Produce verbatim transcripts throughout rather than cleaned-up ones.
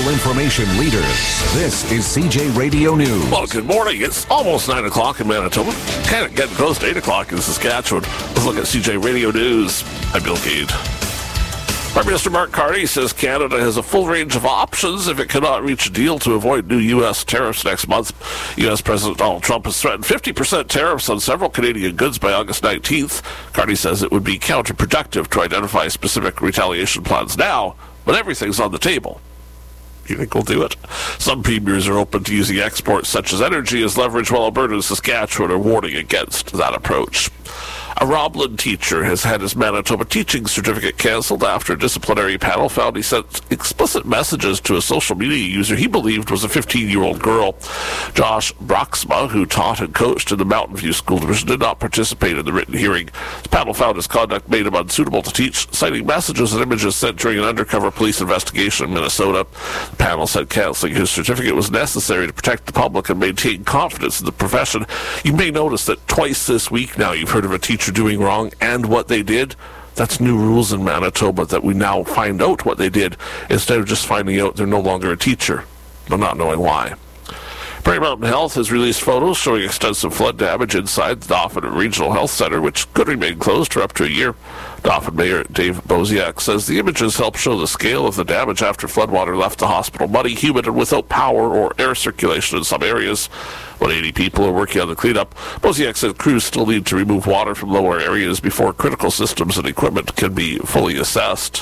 local information leader. This is C J Radio News. Well, good morning. It's almost nine o'clock in Manitoba. Kind of getting close to eight o'clock in Saskatchewan. Let's look at C J Radio News. I'm Bill Cade. Prime Minister Mark Carney says Canada has a full range of options if it cannot reach a deal to avoid new U S tariffs next month. U S President Donald Trump has threatened fifty percent tariffs on several Canadian goods by August nineteenth. Carney says it would be counterproductive to identify specific retaliation plans now, but everything's on the table. You think we'll do it? Some premiers are open to using exports such as energy as leverage, while Alberta and Saskatchewan are warning against that approach. A Roblin teacher has had his Manitoba teaching certificate cancelled after a disciplinary panel found he sent explicit messages to a social media user he believed was a fifteen-year-old girl. Josh Broxma, who taught and coached in the Mountain View School Division, did not participate in the written hearing. The panel found his conduct made him unsuitable to teach, citing messages and images sent during an undercover police investigation in Minnesota. The panel said cancelling his certificate was necessary to protect the public and maintain confidence in the profession. You may notice that twice this week now you've heard of a teacher doing wrong and what they did. That's new rules in Manitoba, that we now find out what they did instead of just finding out they're no longer a teacher, but not knowing why. Prairie Mountain Health has released photos showing extensive flood damage inside the Dauphin Regional Health Center, which could remain closed for up to a year. Dauphin Mayor Dave Boziak says the images help show the scale of the damage after floodwater left the hospital muddy, humid, and without power or air circulation in some areas. When eighty people are working on the cleanup, Boziak said crews still need to remove water from lower areas before critical systems and equipment can be fully assessed.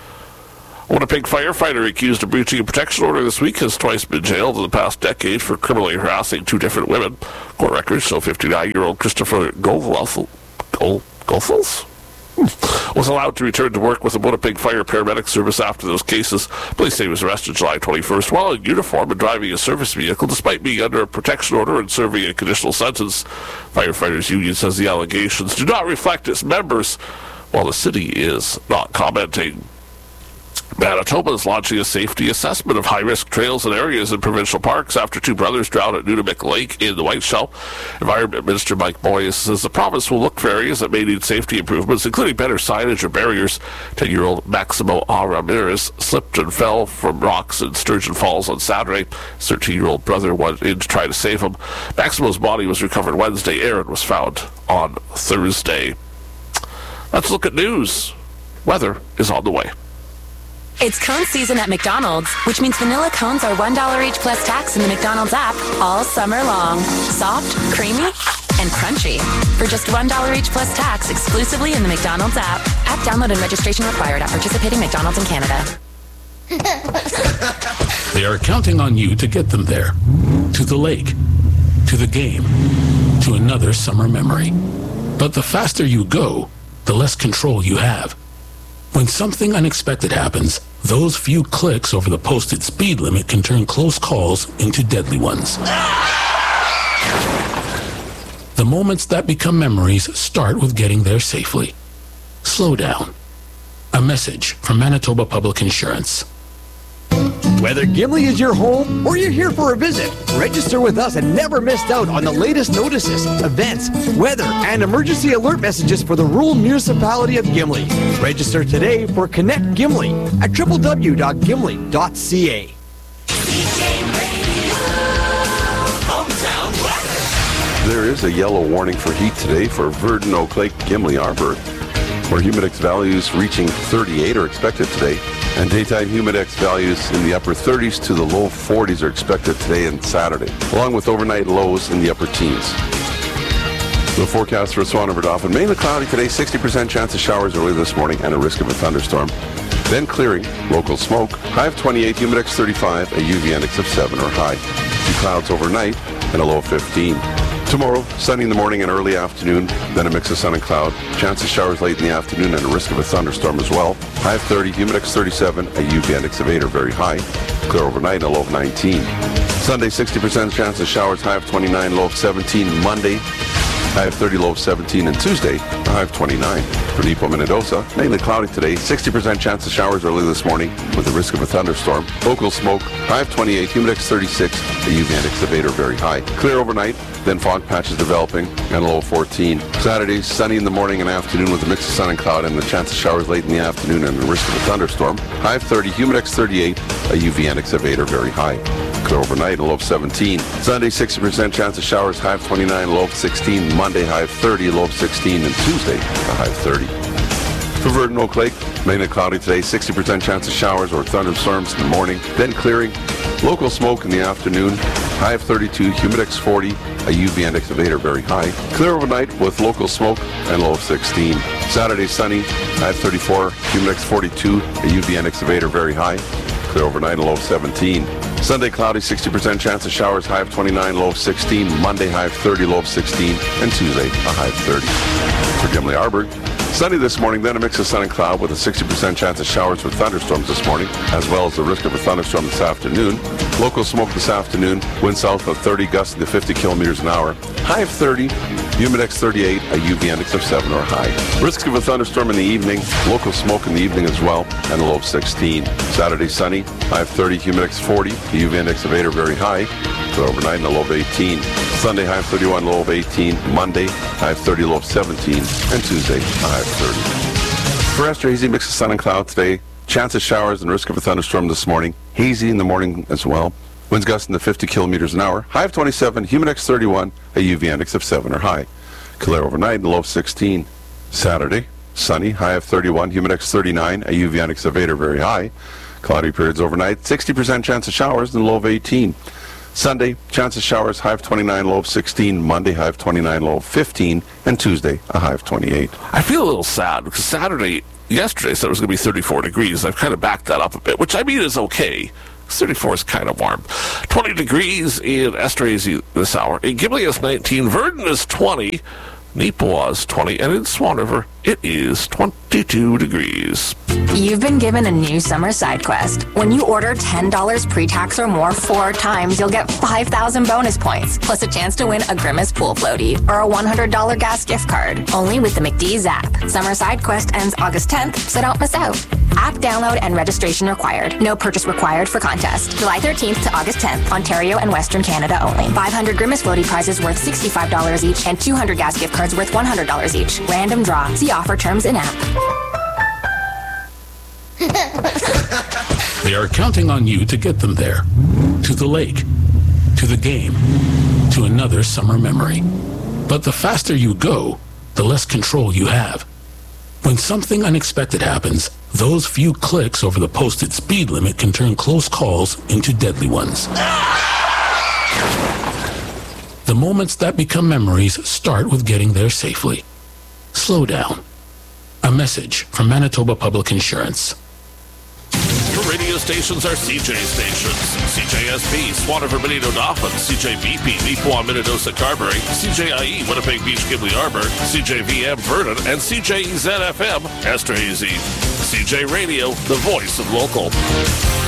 A Winnipeg firefighter accused of breaching a protection order this week has twice been jailed in the past decade for criminally harassing two different women. Court records show fifty-nine-year-old Christopher Goldwell Goldfels was allowed to return to work with the Winnipeg Fire Paramedic Service after those cases. Police say he was arrested July twenty-first while in uniform and driving a service vehicle despite being under a protection order and serving a conditional sentence. Firefighters Union says the allegations do not reflect its members, while the city is not commenting. Manitoba is launching a safety assessment of high-risk trails and areas in provincial parks after two brothers drowned at Nunavik Lake in the Whiteshell. Environment Minister Mike Boyce says the province will look for areas that may need safety improvements, including better signage or barriers. ten-year-old Maximo A. Ramirez slipped and fell from rocks in Sturgeon Falls on Saturday. His thirteen-year-old brother went in to try to save him. Maximo's body was recovered Wednesday. Aaron was found on Thursday. Let's look at news. Weather is on the way. It's cone season at McDonald's, which means vanilla cones are one dollar each plus tax in the McDonald's app all summer long. Soft, creamy, and crunchy. For just one dollar each plus tax exclusively in the McDonald's app. App download and registration required at participating McDonald's in Canada. They are counting on you to get them there. To the lake. To the game. To another summer memory. But the faster you go, the less control you have. When something unexpected happens, those few clicks over the posted speed limit can turn close calls into deadly ones. The moments that become memories start with getting there safely. Slow down. A message from Manitoba Public Insurance. Whether Gimli is your home or you're here for a visit, register with us and never miss out on the latest notices, events, weather, and emergency alert messages for the rural municipality of Gimli. Register today for Connect Gimli at w w w dot gimli dot c a. There is a yellow warning for heat today for Verdon, Oak Lake, Gimli, Arbor, where humidex values reaching thirty-eight are expected today. And daytime humidex values in the upper thirties to the low forties are expected today and Saturday, along with overnight lows in the upper teens. The forecast for Swan River Dauphin, mainly cloudy today, sixty percent chance of showers early this morning and a risk of a thunderstorm. Then clearing, local smoke, high of twenty-eight, humidex thirty-five, a U V index of seven or high. Few clouds overnight and a low of fifteen. Tomorrow, sunny in the morning and early afternoon, then a mix of sun and cloud. Chance of showers late in the afternoon and a risk of a thunderstorm as well. High of thirty, humidex thirty-seven, a U V index of eight or very high. Clear overnight and a low of nineteen. Sunday, sixty percent chance of showers, high of twenty-nine, low of seventeen. Monday, high of thirty, low of seventeen. And Tuesday, a high of twenty-nine. For Nipo, Minnedosa, mainly cloudy today. sixty percent chance of showers early this morning with the risk of a thunderstorm. Local smoke, high of twenty-eight, humidex thirty-six, a U V index of eight or very high. Clear overnight, then fog patches developing, and a low of fourteen. Saturday, sunny in the morning and afternoon with a mix of sun and cloud and the chance of showers late in the afternoon and the risk of a thunderstorm. High of thirty, humidex thirty-eight, a U V index of eight or very high. Clear overnight, a low of seventeen. Sunday, sixty percent chance of showers, high of twenty-nine, low of sixteen. Monday, high of thirty, low of sixteen. And Tuesday, a high of thirty. For Verdun Oak Lake, mainly cloudy today, sixty percent chance of showers or thunderstorms in the morning, then clearing. Local smoke in the afternoon, high of thirty-two, humidex forty, a U V index of eight or very high. Clear overnight with local smoke and low of sixteen. Saturday, sunny, high of thirty-four, humidex forty-two, a U V index of eight or very high. Clear overnight, a low of seventeen. Sunday, cloudy, sixty percent chance of showers, high of twenty-nine, low of sixteen. Monday, high of thirty, low of sixteen. And Tuesday, a high of thirty. For Gimli Arbour, sunny this morning, then a mix of sun and cloud with a sixty percent chance of showers with thunderstorms this morning, as well as the risk of a thunderstorm this afternoon. Local smoke this afternoon, wind south of thirty, gusting to fifty kilometers an hour. High of thirty, humidex thirty-eight, a U V index of seven or high. Risk of a thunderstorm in the evening, local smoke in the evening as well, and a low of sixteen. Saturday, sunny, high of thirty, humidex forty, a U V index of eight or very high. So overnight, and a low of eighteen. Sunday, high of thirty-one, low of eighteen. Monday, high of thirty, low of seventeen. And Tuesday, high of thirty. For Esther, hazy mix of sun and cloud today. Chance of showers and risk of a thunderstorm this morning. Hazy in the morning as well. Winds gusting to fifty kilometers an hour. High of twenty-seven, humidex thirty-one, a U V index of seven or high. Clear overnight, and low of sixteen. Saturday, sunny, high of thirty-one, humidex thirty-nine, a U V index of eight or very high. Cloudy periods overnight, sixty percent chance of showers and low of eighteen. Sunday, chance of showers, high of twenty-nine, low of sixteen. Monday, high of twenty-nine, low of fifteen. And Tuesday, a high of twenty-eight. I feel a little sad because Saturday, yesterday said it was going to be thirty-four degrees. I've kind of backed that up a bit, which I mean is okay. thirty-four is kind of warm. twenty degrees in Esterhazy this hour. In Gimli is nineteen. Verdun is twenty. Nipo is twenty. And in Swan River, it is twenty-two degrees. You've been given a new summer side quest. When you order ten dollars pre-tax or more four times, you'll get five thousand bonus points, plus a chance to win a Grimace pool floaty or a one hundred dollars gas gift card. Only with the McDee's app. Summer side quest ends August tenth, so don't miss out. App download and registration required. No purchase required for contest. July thirteenth to August tenth, Ontario and Western Canada only. five hundred Grimace floaty prizes worth sixty-five dollars each and two hundred gas gift cards worth one hundred dollars each. Random draw. See offer terms in app. They are counting on you to get them there. To the lake. To the game. To another summer memory. But the faster you go, the less control you have. When something unexpected happens, those few clicks over the posted speed limit can turn close calls into deadly ones. The moments that become memories start with getting there safely. Slow down. A message from Manitoba Public Insurance. Your radio stations are C J stations. C J S P, Swan River, Benito, Dauphin. C J B P, Nipo, Minnedosa, Carberry. C J I E, Winnipeg Beach, Gimli Arbour. C J V M, Verdun. And C J E Z F M, Esterhazy. C J Radio, the voice of local.